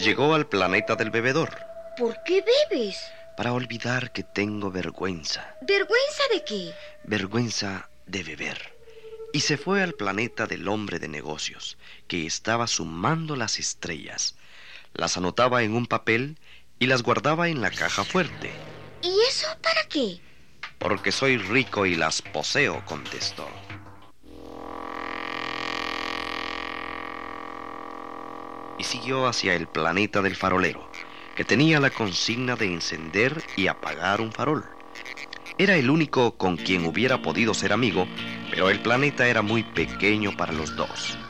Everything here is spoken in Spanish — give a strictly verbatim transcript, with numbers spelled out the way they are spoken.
Llegó al planeta del bebedor. ¿Por qué bebes? Para olvidar que tengo vergüenza. ¿Vergüenza de qué? Vergüenza de beber. Y se fue al planeta del hombre de negocios, que estaba sumando las estrellas. Las anotaba en un papel y las guardaba en la caja fuerte. ¿Y eso para qué? Porque soy rico y las poseo, contestó. Y siguió hacia el planeta del farolero, que tenía la consigna de encender y apagar un farol. Era el único con quien hubiera podido ser amigo, pero el planeta era muy pequeño para los dos.